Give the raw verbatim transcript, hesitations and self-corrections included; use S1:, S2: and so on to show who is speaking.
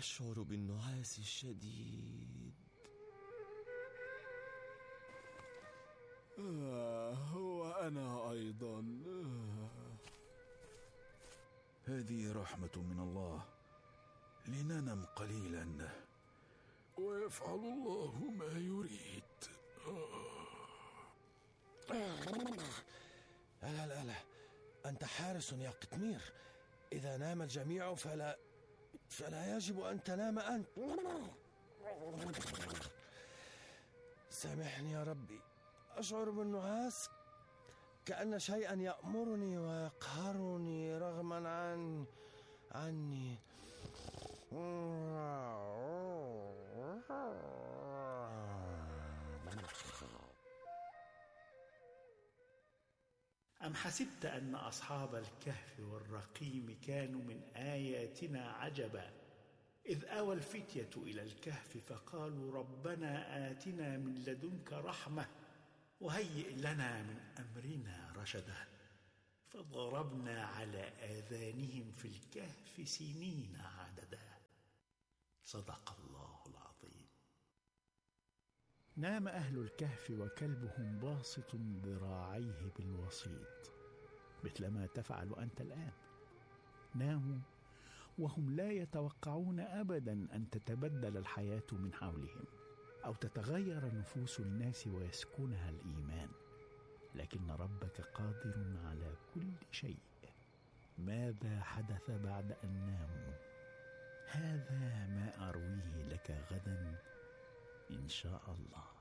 S1: أشعر بالنعاس الشديد.
S2: آه وأنا أيضا. آه.
S3: هذه رحمة من الله، لننم قليلا
S2: ويفعل الله ما يريد.
S1: لا لا لا، أنت حارس يا قطمير، إذا نام الجميع فلا فلا يجب أن تنام أنت. سامحني يا ربي، أشعر بالنعاس كأن شيئا يأمرني ويقهرني رغما عن عني.
S4: أم حسبت أن أصحاب الكهف والرقيم كانوا من آياتنا عجبا إذ آوى الفتية إلى الكهف فقالوا ربنا آتنا من لدنك رحمة وهيئ لنا من أمرنا رشدا فضربنا على آذانهم في الكهف سنين عددا. صدق الله العظيم.
S5: نام أهل الكهف وكلبهم باسط ذراعيه بالوسيط مثلما تفعل أنت الآن. ناموا وهم لا يتوقعون أبدا أن تتبدل الحياة من حولهم أو تتغير نفوس الناس ويسكنها الإيمان، لكن ربك قادر على كل شيء. ماذا حدث بعد أن ناموا؟ هذا ما أرويه لك غدا إن شاء الله.